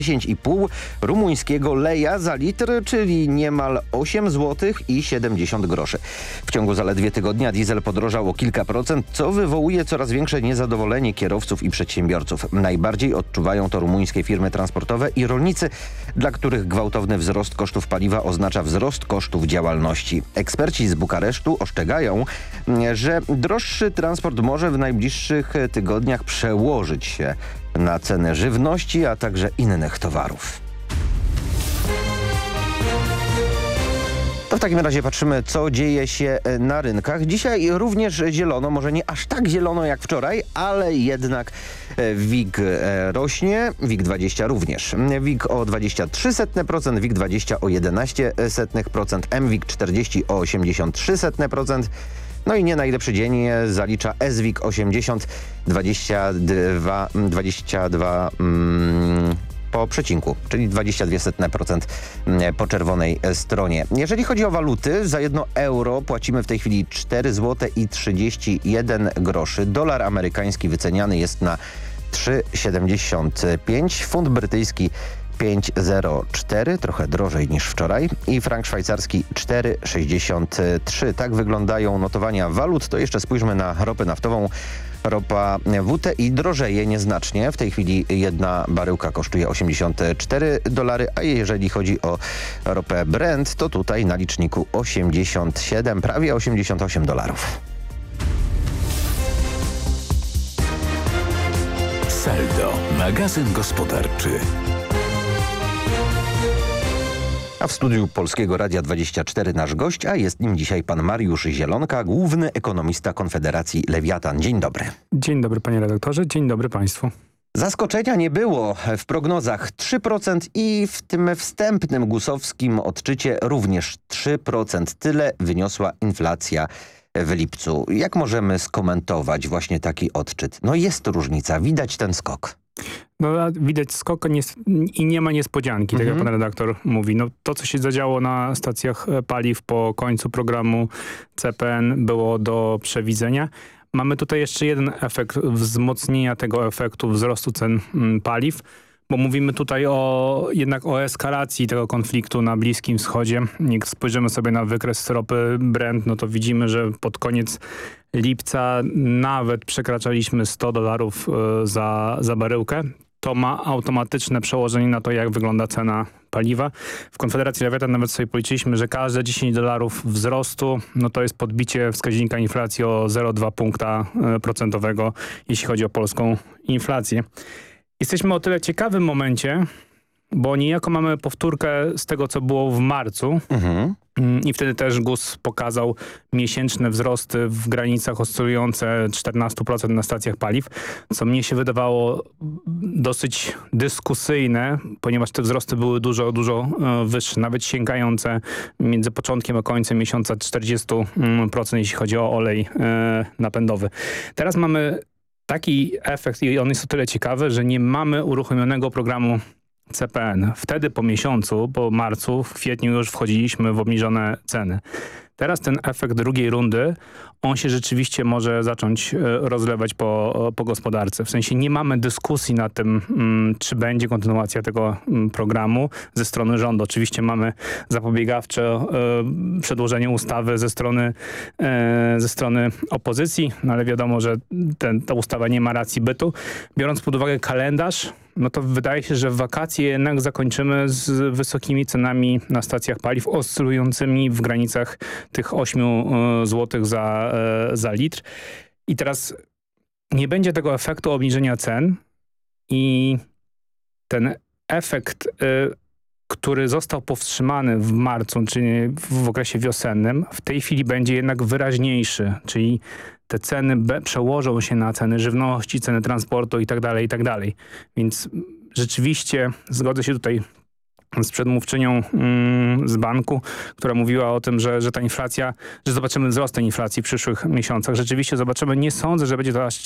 10,5 rumuńskiego leja za litr, czyli niemal 8 zł i 70 groszy. W ciągu zaledwie tygodnia diesel podrożał o kilka procent, co wywołuje coraz większe niezadowolenie kierowców i przedsiębiorców. Najbardziej odczuwają to rumuńskie firmy transportowe i rolnicy, dla których gwałtowny wzrost kosztów paliwa oznacza wzrost kosztów działalności. Eksperci z Bukaresztu ostrzegają, że droższy transport może w najbliższych tygodniach przełożyć się na ceny żywności, a także innych towarów. To w takim razie patrzymy, co dzieje się na rynkach. Dzisiaj również zielono, może nie aż tak zielono jak wczoraj, ale jednak WIG rośnie, WIG20 również. WIG o 0,23%, WIG20 o 0,11%, MWIG 40 o 0,83%. No i nie najlepszy dzień zalicza SWIG 80, 22 po przecinku, czyli 0,22% po czerwonej stronie. Jeżeli chodzi o waluty, za 1 euro płacimy w tej chwili 4 zł i 31 groszy. Dolar amerykański wyceniany jest na 3,75, funt brytyjski 5,04, trochę drożej niż wczoraj, i frank szwajcarski 4,63. Tak wyglądają notowania walut. To jeszcze spójrzmy na ropę naftową. Ropa WTI drożeje nieznacznie. W tej chwili jedna baryłka kosztuje $84, a jeżeli chodzi o ropę Brent, to tutaj na liczniku 87, prawie $88. Saldo, magazyn gospodarczy. A w studiu Polskiego Radia 24 nasz gość, a jest nim dzisiaj pan Mariusz Zielonka, główny ekonomista Konfederacji Lewiatan. Dzień dobry. Dzień dobry panie redaktorze, dzień dobry państwu. Zaskoczenia nie było. W prognozach 3% i w tym wstępnym gusowskim odczycie również 3%. Tyle wyniosła inflacja w lipcu. Jak możemy skomentować właśnie taki odczyt? No jest różnica, widać ten skok. No, widać skok i nie ma niespodzianki, tak jak pan redaktor mówi. No, to, co się zadziało na stacjach paliw po końcu programu CPN, było do przewidzenia. Mamy tutaj jeszcze jeden efekt wzmocnienia tego efektu wzrostu cen paliw, bo mówimy tutaj jednak o eskalacji tego konfliktu na Bliskim Wschodzie. Jak spojrzymy sobie na wykres ropy Brent, no to widzimy, że pod koniec lipca nawet przekraczaliśmy $100 za baryłkę. To ma automatyczne przełożenie na to, jak wygląda cena paliwa. W Konfederacji Lewiatan nawet sobie policzyliśmy, że każde $10 wzrostu, no to jest podbicie wskaźnika inflacji o 0,2 punkta procentowego, jeśli chodzi o polską inflację. Jesteśmy o tyle ciekawym momencie, bo niejako mamy powtórkę z tego, co było w marcu. I wtedy też GUS pokazał miesięczne wzrosty w granicach oscylujące 14% na stacjach paliw, co mnie się wydawało dosyć dyskusyjne, ponieważ te wzrosty były dużo wyższe, nawet sięgające między początkiem a końcem miesiąca 40%, jeśli chodzi o olej napędowy. Teraz mamy taki efekt i on jest o tyle ciekawy, że nie mamy uruchomionego programu CPN. Wtedy po miesiącu, po marcu, w kwietniu już wchodziliśmy w obniżone ceny. Teraz ten efekt drugiej rundy, on się rzeczywiście może zacząć rozlewać po gospodarce. W sensie nie mamy dyskusji na tym, czy będzie kontynuacja tego programu ze strony rządu. Oczywiście mamy zapobiegawcze przedłożenie ustawy ze strony opozycji, no ale wiadomo, że ta ustawa nie ma racji bytu. Biorąc pod uwagę kalendarz, no to wydaje się, że w wakacje jednak zakończymy z wysokimi cenami na stacjach paliw, oscylującymi w granicach tych 8 zł za litr. I teraz nie będzie tego efektu obniżenia cen i ten efekt, który został powstrzymany w marcu, czyli w okresie wiosennym, w tej chwili będzie jednak wyraźniejszy, czyli te ceny przełożą się na ceny żywności, ceny transportu i tak dalej. Więc rzeczywiście zgodzę się tutaj z przedmówczynią z banku, która mówiła o tym, że ta inflacja, że zobaczymy wzrost tej inflacji w przyszłych miesiącach. Rzeczywiście zobaczymy. Nie sądzę, że będzie to aż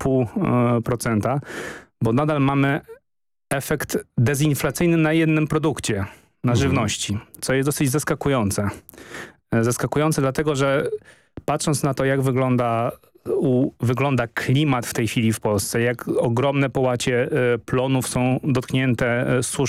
3,5%, bo nadal mamy efekt dezinflacyjny na jednym produkcie, na żywności, co jest dosyć zaskakujące. Zaskakujące dlatego, że patrząc na to, jak wygląda klimat w tej chwili w Polsce, jak ogromne połacie plonów są dotknięte suszą,